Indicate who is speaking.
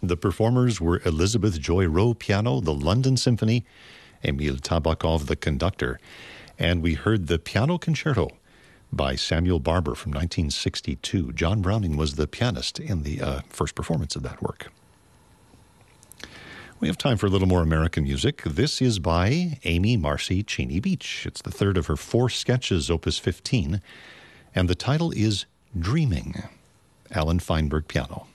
Speaker 1: The performers were Elizabeth Joy Rowe, piano, the London Symphony, Emil Tabakov, the conductor, and we heard the Piano Concerto by Samuel Barber from 1962. John Browning was the pianist in the first performance of that work. We have time for a little more American music. This is by Amy Marcy Cheney Beach. It's the third of her 4 sketches, Opus 15, and the title is Dreaming. Alan Feinberg, piano.